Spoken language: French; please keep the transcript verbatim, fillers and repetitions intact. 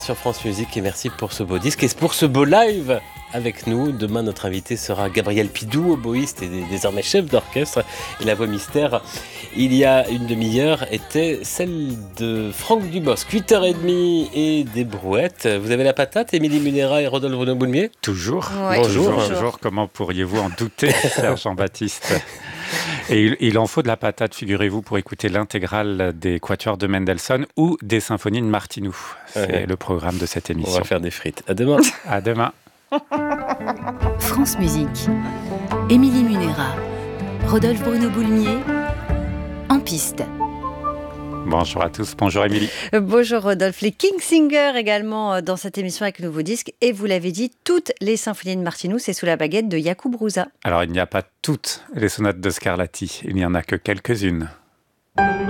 Sur France Musique et merci pour ce beau disque et pour ce beau live avec nous. Demain, notre invité sera Gabriel Pidou, oboïste et désormais chef d'orchestre. Et la voix mystère, il y a une demi-heure, était celle de Franck Dubosc. huit heures trente et des brouettes. Vous avez la patate, Émilie Munera et Rodolphe Renaud-Boulmier ? Toujours. Ouais, Bonjour. toujours. Bonjour. Comment pourriez-vous en douter, cher Jean-Baptiste ? Et il, il en faut de la patate, figurez-vous, pour écouter l'intégrale des quatuors de Mendelssohn ou des symphonies de Martinou. C'est Ouais. le programme de cette émission. On va faire des frites. À demain. À demain. France Musique. Émilie Munera, Rodolphe Bruno-Boulmier, en piste. Bonjour à tous. Bonjour Émilie. Bonjour Rodolphe. Les King Singers également dans cette émission avec le nouveau disque. Et vous l'avez dit, toutes les symphonies de Martinou, c'est sous la baguette de Jakub Hrusa. Alors, il n'y a pas toutes les sonates de Scarlatti. Il n'y en a que quelques-unes.